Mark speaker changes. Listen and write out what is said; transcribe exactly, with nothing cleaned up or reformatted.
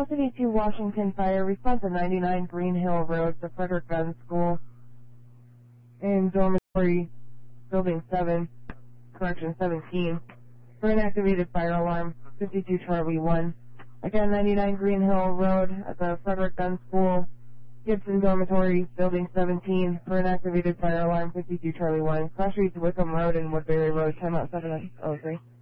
Speaker 1: Custody two Washington Fire, response at ninety-nine Green Hill Road, the Frederick Gun School, in dormitory building seven, correction seventeen, for an activated fire alarm, fifty-two Charlie one. Again, ninety-nine Green Hill Road at the Frederick Gun School, Gibson Dormitory, building seventeen, for an activated fire alarm, fifty-two Charlie one. Cross Streets, Wickham Road and Woodbury Road, timeout seven oh three.